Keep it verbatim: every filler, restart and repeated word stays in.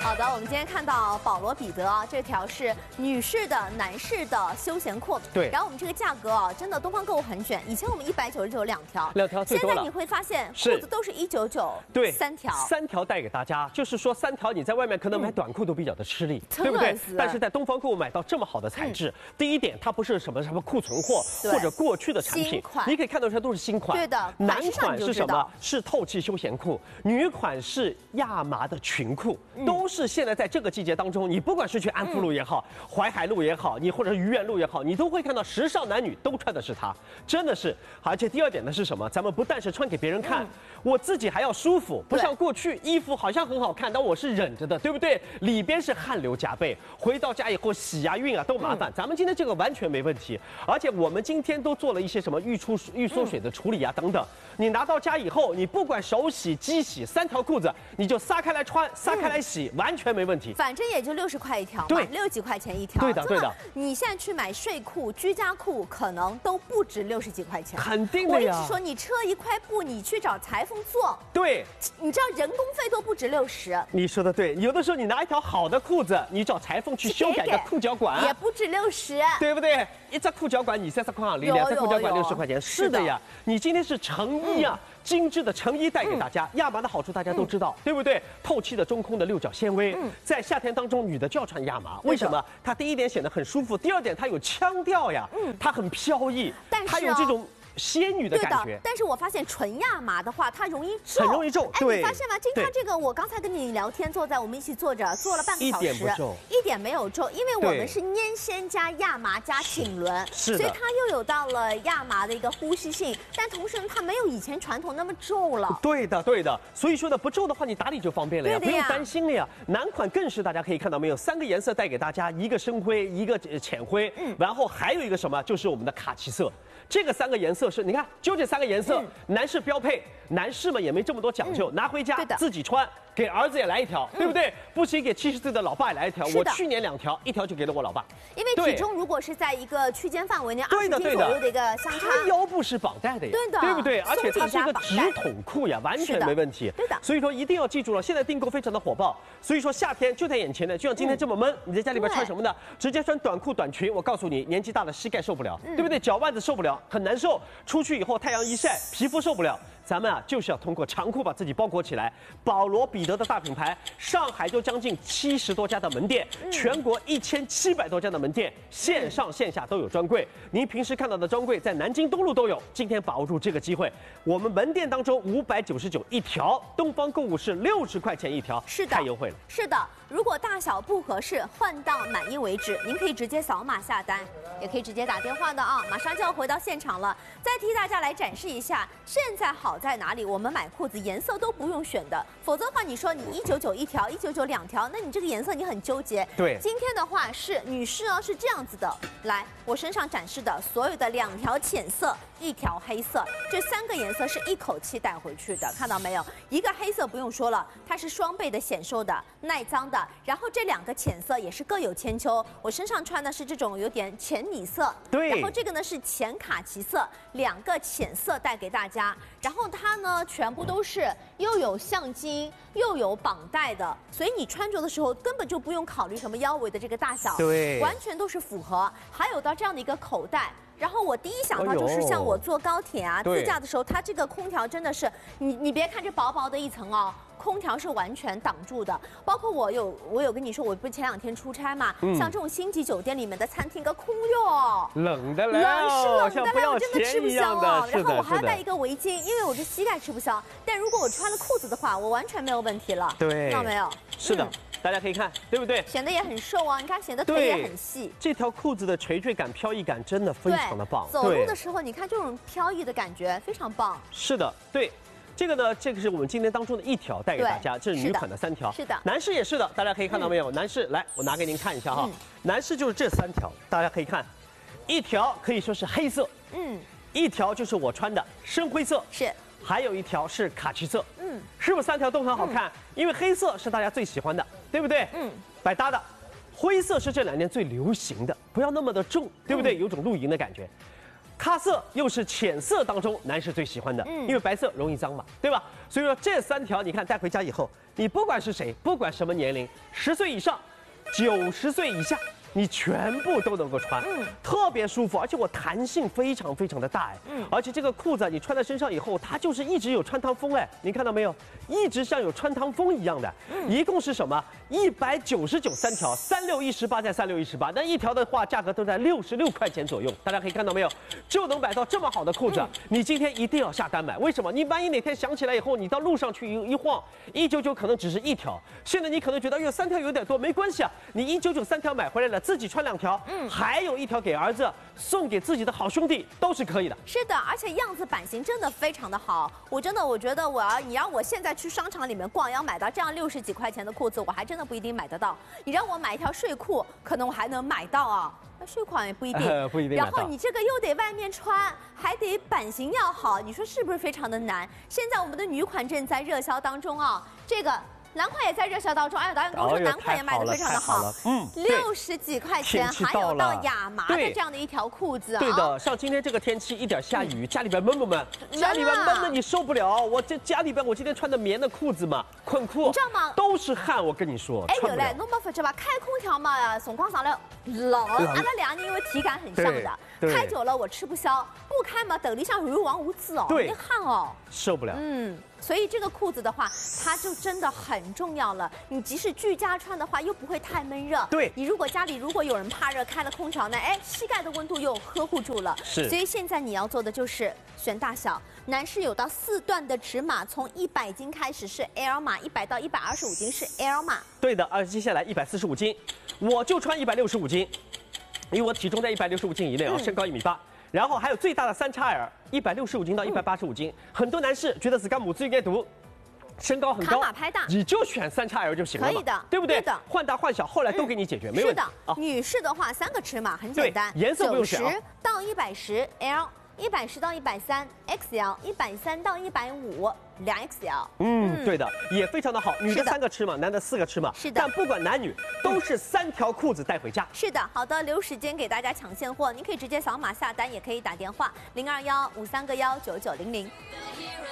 好的，我们今天看到保罗彼得啊，这条是女士的、男士的休闲裤。 对。 然后我们这个价格啊，真的东方购物很卷。以前我们一百九十九两条， 两条最多了。 现在你会发现裤子都是一九九， 对， 三条， 三条带给大家，就是说三条你在外面可能买短裤都比较的吃力， 嗯、 对不对？但是在东方购物买到这么好的材质，嗯、第一点它不是什么什么库存货或者过去的产品，你可以看到这都是新款。 对的。 男款是什么？是透气休闲裤，女款是亚麻的裙裤，嗯、都是现在在这个季节当中，你不管是去安福路也好，嗯、淮海路也好，你或者是愚园路也好，你都会看到时尚男女都穿的是它，真的是。而且第二点呢是什么？咱们不但是穿给别人看，嗯、我自己还要舒服，不像过去衣服好像很好看，但我是忍着的，对不对？里边是汗流浃背，回到家以后洗啊熨啊都麻烦。嗯、咱们今天这个完全没问题，而且我们今天都做了一些什么预出预缩水的处理啊等等。你拿到家以后，你不管手洗、机洗，三条裤子你就撒开来穿，撒开来洗，嗯、完全没问题。 反正也就六十块一条嘛， 对， 六几块钱一条。 对的，对的。 你现在去买睡裤、居家裤，可能都不止六十几块钱。 肯定的呀。 我一直说，你车一块布，你去找裁缝做， 对， 你知道人工费都不止六十。 你说的对，有的时候你拿一条好的裤子，你找裁缝去修改个裤脚管， 也不止六十， 对不对？一只裤脚管你三十块，你两只裤脚管六十块钱，是的呀。你今天是成衣啊。嗯精致的成衣带给大家，亚麻的好处大家都知道，对不对？透气的中空的六角纤维，在夏天当中，女的就要穿亚麻。为什么？它第一点显得很舒服，第二点它有腔调呀，它很飘逸，它有这种仙女的感觉。 但是我发现纯亚麻的话，它容易皱， 很容易皱。 哎，你发现吗？今天这个我刚才跟你聊天，坐在我们一起坐着，坐了半个小时， 一点不皱， 一点没有皱，因为我们是粘纤加亚麻加挺纶， 是的， 所以它又有到了亚麻的一个呼吸性，但同时它没有以前传统那么皱了。 对的，对的。所以说呢，不皱的话，你打理就方便了呀， 呀不用担心了呀。男款更是大家可以看到没有，三个颜色带给大家，一个深灰，一个浅灰，嗯，然后还有一个什么，就是我们的卡其色。这个三个颜色是，你看，就这三个颜色，嗯、男士标配，男士们也没这么多讲究，嗯、拿回家自己穿，给儿子也来一条，嗯、对不对？不行，给七十岁的老爸也来一条。我去年两条，一条就给了我老爸。 因为体重如果是在一个区间范围内，二十斤左右的一个相差， 它腰部是绑带的呀， 对的， 对不对？而且它是一个直筒裤呀，完全没问题。 对的。 所以说一定要记住了，现在订购非常的火爆，所以说夏天就在眼前呢，就像今天这么闷，你在家里边穿什么呢？直接穿短裤短裙，我告诉你，年纪大了膝盖受不了，对不对？脚腕子受不了，很难受。出去以后太阳一晒，皮肤受不了。咱们啊，就是要通过长裤把自己包裹起来。保罗彼得的大品牌，上海就将近七十多家的门店，嗯、全国一千七百多家的门店，线上线下都有专柜。您平时看到的专柜在南京东路都有。今天把握住这个机会，我们门店当中五百九十九一条，东方购物是六十块钱一条， 是的， 太优惠了。 是的，如果大小不合适，换到满意为止。您可以直接扫码下单，也可以直接打电话的啊。马上就要回到现场了，再替大家来展示一下，现在好在哪里？我们买裤子颜色都不用选的，否则的话，你说你一九九一条，一九九两条，那你这个颜色你很纠结。 对， 今天的话是女士哦，是这样子的。来，我身上展示的所有的两条浅色，一条黑色，这三个颜色是一口气带回去的，看到没有？一个黑色不用说了，它是双倍的显瘦的、耐脏的。然后这两个浅色也是各有千秋，我身上穿的是这种有点浅米色， 对。 然后这个呢是浅卡其色，两个浅色带给大家。然后它呢全部都是又有橡筋又有绑带的，所以你穿着的时候根本就不用考虑什么腰围的这个大小， 对， 完全都是符合。还有到这样的一个口袋。然后我第一想到就是像我坐高铁啊、自驾的时候，它这个空调真的是，你你别看这薄薄的一层哦，空调是完全挡住的。包括我有我有跟你说，我不是前两天出差嘛，嗯、像这种星级酒店里面的餐厅个空哟， 冷的嘞， 冷是冷的嘞，我真的吃不消哦。然后我还要带一个围巾，因为我这膝盖吃不消。但如果我穿了裤子的话，我完全没有问题了。 对， 看到没有？ 是的。嗯，大家可以看，对不对？ 显得也很瘦啊，你看显得腿也很细。 这条裤子的垂坠感、飘逸感真的非常的棒。 走路的时候，你看这种飘逸的感觉非常棒。 是的，对。这个呢，这个是我们今天当中的一条带给大家，这是女款的三条。 是的， 男士也是的，大家可以看到没有？嗯、男士，来，我拿给您看一下哈。嗯、男士就是这三条，大家可以看，一条可以说是黑色，嗯，一条就是我穿的深灰色， 是。 还有一条是卡其色，嗯，是不是三条都很好看？嗯、因为黑色是大家最喜欢的，对不对？嗯，百搭的。灰色是这两年最流行的，不要那么的重，对不对？嗯、有种露营的感觉。咖色又是浅色当中男士最喜欢的，嗯，因为白色容易脏嘛，对吧？所以说这三条你看带回家以后， 你不管是谁，不管什么年龄，十岁以上，九十岁以下。你全部都能够穿，嗯，特别舒服，而且我弹性非常非常的大哎，嗯，而且这个裤子你穿在身上以后，它就是一直有穿堂风哎，你看到没有？一直像有穿堂风一样的，嗯，一共是什么？一百九十九三条，三六一十八再三六一十八，那一条的话价格都在六十六块钱左右，大家可以看到没有？就能买到这么好的裤子，嗯，你今天一定要下单买，为什么？你万一哪天想起来以后，你到路上去一一晃，一九九可能只是一条，现在你可能觉得哟三条有点多，没关系啊，你一九九三条买回来了。自己穿两条，嗯，还有一条给儿子，送给自己的好兄弟，都是可以的。 是的，而且样子版型真的非常的好。我真的，我觉得我要你让我现在去商场里面逛，要买到这样六十几块钱的裤子，我还真的不一定买得到。你让我买一条睡裤，可能我还能买到啊。睡款也不一定， 呃、不一定。 然后你这个又得外面穿，还得版型要好，你说是不是非常的难？现在我们的女款正在热销当中啊，这个。男款也在热销当中，哎呀，导演跟我说男款也卖得非常的好，嗯，六十几块钱，还有到亚麻的这样的一条裤子啊。 对的，像今天这个天气，一点下雨，家里边闷不闷？家里边闷的你受不了。我这家里边，我今天穿的棉的裤子嘛，捆裤， 你知道吗？ 都是汗，我跟你说。 哎，有嘞，侬没发觉吧？开空调嘛，辰光上来冷，俺们两人因为体感很像的，开久了我吃不消，不开嘛，头里像如王无字哦， 对， 汗哦， 受不了。 嗯。所以这个裤子的话，它就真的很重要了。你即使居家穿的话，又不会太闷热。 对， 你如果家里如果有人怕热，开了空调呢，哎，膝盖的温度又呵护住了。 是。 所以现在你要做的就是选大小，男士有到四段的尺码，从一百斤开始是 L 码，一百到一百二十五斤是 L 码。 对的，而接下来一百四十五斤，我就穿一百六十五斤，因为我体重在一百六十五斤以内啊，身高一米八。然后还有最大的三 X L， 一百六十五斤到一百八十五斤，嗯，很多男士觉得自己母子应该读，身高很高， 卡码拍大， 你就选三 X L 就行了， 可以的， 对不对？ 对的， 换大换小，后来都给你解决，嗯，没问题。 是的，女士的话三个尺码很简单， 颜色不用选， 九十到一百十 L。一百十到一百三 X L， 一百三到一百五两 X L。 嗯，嗯对的，也非常的好。女的三个尺码，男的四个尺码。 是的， 但不管男女，都是三条裤子带回家。 是的，好的，留时间给大家抢现货，您可以直接扫码下单，也可以打电话零二幺五三个幺九九零零。